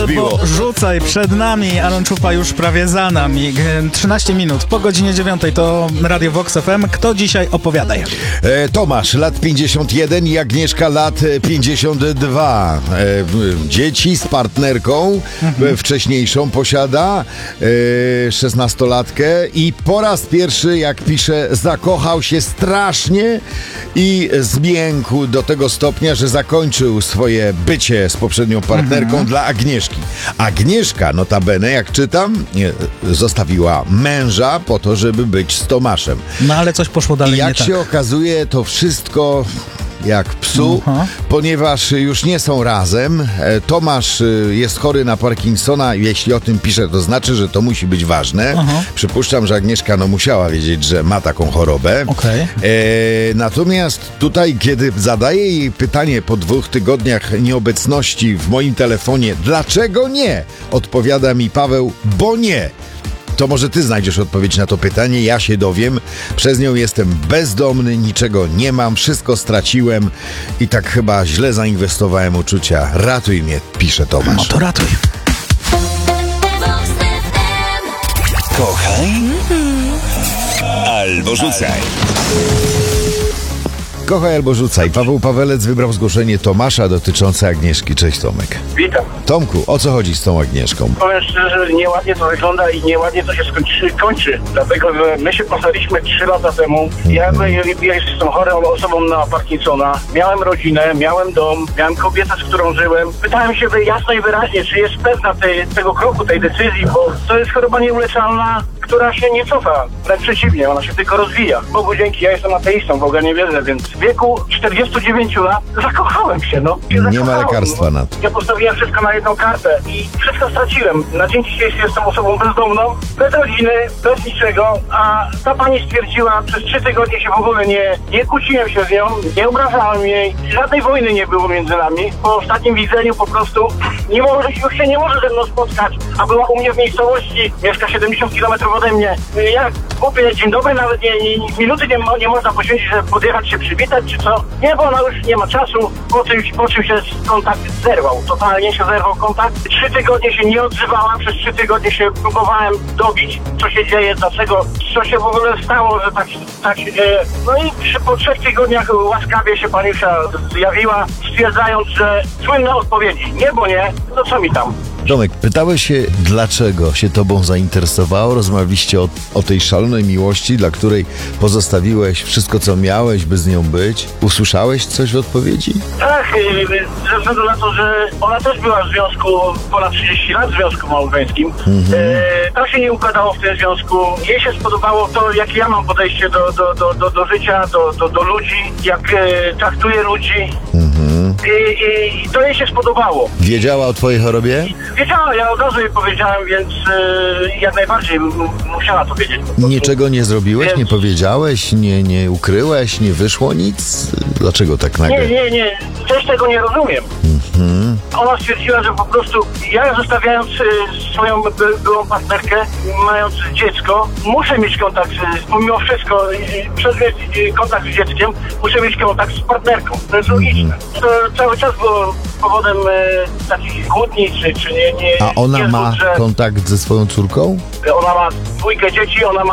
Bo rzucaj przed nami, Aaron Czupa już prawie za nami. 13 minut po godzinie 9 to Radio Vox FM. Kto dzisiaj opowiadaj? Tomasz, lat 51 i Agnieszka, lat 52. Dzieci z partnerką wcześniejszą posiada, 16-latkę i po raz pierwszy, jak pisze, zakochał się strasznie i zmiękł do tego stopnia, że zakończył swoje bycie z poprzednią partnerką dla Agnieszki. Agnieszka, notabene, jak czytam, zostawiła męża po to, żeby być z Tomaszem. No ale coś poszło dalej I jak nie tak. się okazuje, to wszystko jak psu, ponieważ już nie są razem. Tomasz jest chory na Parkinsona. Jeśli o tym pisze, to znaczy, że to musi być ważne. Przypuszczam, że Agnieszka musiała wiedzieć, że ma taką chorobę. Natomiast tutaj, kiedy zadaję jej pytanie po 2 tygodniach nieobecności w moim telefonie, dlaczego nie? Odpowiada mi Paweł, bo nie. To może ty znajdziesz odpowiedź na to pytanie, ja się dowiem. Przez nią jestem bezdomny, niczego nie mam, wszystko straciłem i tak chyba źle zainwestowałem uczucia. Ratuj mnie, pisze Tomasz. No to ratuj. Kochaj albo rzucaj. Kochaj albo rzucaj. Paweł Pawelec wybrał zgłoszenie Tomasza dotyczące Agnieszki. Cześć, Tomek. Witam. Tomku, o co chodzi z tą Agnieszką? Powiem szczerze, nieładnie to wygląda i nieładnie to się kończy. Dlatego, że my się poznaliśmy 3 lata temu. Ja jestem chorą osobą na Parkinsona. Miałem rodzinę, miałem dom, miałem kobietę, z którą żyłem. Pytałem się jasno i wyraźnie, czy jest pewna tego kroku, tej decyzji, bo to jest choroba nieuleczalna, która się nie cofa. Wręcz przeciwnie, ona się tylko rozwija. Bogu dzięki, ja jestem ateistą, Boga nie wierzę, więc w wieku 49 lat zakochałem się, Nie ma lekarstwa na to. Ja postawiłem wszystko na jedną kartę i wszystko straciłem. Na dzień dzisiejszy jestem osobą bezdomną, bez rodziny, bez niczego, a ta pani stwierdziła, przez 3 tygodnie się w ogóle nie kłóciłem się z nią, nie obrażałem jej, żadnej wojny nie było między nami. Po ostatnim widzeniu po prostu już się nie może ze mną spotkać, a była u mnie w miejscowości, mieszka 70 km ode mnie. Jak mówię, dzień dobry, nawet minuty nie można poświęcić, żeby podjechać się przywitać, czy co? Nie, bo ona już nie ma czasu, po czym się kontakt zerwał. Totalnie się zerwał kontakt. 3 tygodnie się nie odzywała, przez 3 tygodnie się próbowałem dobić, co się dzieje, dlaczego, co się w ogóle stało, że tak się dzieje. No i po 3 tygodniach łaskawie się paniusia zjawiła, stwierdzając, że słynne odpowiedzi. Nie, bo nie, to co mi tam? Tomek, pytałeś się, dlaczego się tobą zainteresowało? Rozmawialiście o tej szalonej miłości, dla której pozostawiłeś wszystko, co miałeś, by z nią być. Usłyszałeś coś w odpowiedzi? Tak, ze względu na to, że ona też była w związku, ponad 30 lat w związku małżeńskim. Tam się nie układało w tym związku. Jej się spodobało to, jakie ja mam podejście do życia, do ludzi, jak traktuję ludzi. I to jej się spodobało. Wiedziała o twojej chorobie? Wiedziała, ja od razu jej powiedziałem, więc jak najbardziej musiała to wiedzieć. Niczego nie zrobiłeś, nie powiedziałeś, nie ukryłeś, nie wyszło nic? Dlaczego tak nagle? Nie, też tego nie rozumiem. Ona stwierdziła, że po prostu ja zostawiając swoją byłą partnerkę, mając dziecko, muszę mieć kontakt, pomimo wszystko, przez kontakt z dzieckiem, muszę mieć kontakt z partnerką. To jest logiczne. To cały czas było powodem takich kłótni, czy nie. A ona ma kontakt ze swoją córką? Ona ma 2 dzieci, ona ma